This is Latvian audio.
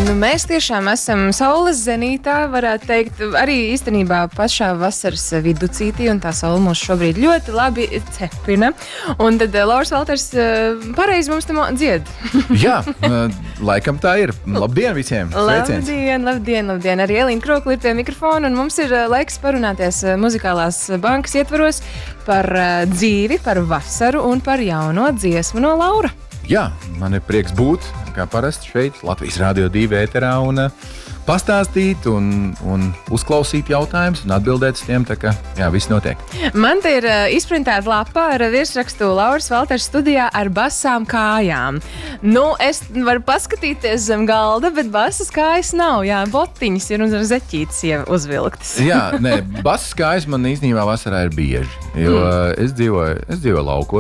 Un mēs tiešām esam saules zenītā, varētu teikt, arī īstenībā pašā vasaras viducītī, un tā saule mūs šobrīd ļoti labi cepina. Un tad Lauris Valters pareizi mums tam dzied. Jā, laikam tā ir. Labdien visiem! Sveiciens! Labdien! Arī Elīna Krokla ir pie mikrofona, un mums ir laiks parunāties Muzikālās bankas ietvaros par dzīvi, par vasaru un par jauno dziesmu no Laura. Jā, man ir prieks būt, kā parasti šeit, Latvijas Rādio 2 ēterā un pastāstīt un uzklausīt jautājumus un atbildēt uz tiem, tā kā, jā, viss notiek. Man te ir izprintēta lapa ar virsrakstu Lauris Valters studijā ar basām kājām. Nu, es varu paskatīties zem galda, bet basas kājas nav, jā, botiņas ir un zeķītes jau uzvilktas. Jā, nē, basas kājas man īstenībā vasarā ir bieži, jo es dzīvoju laukos.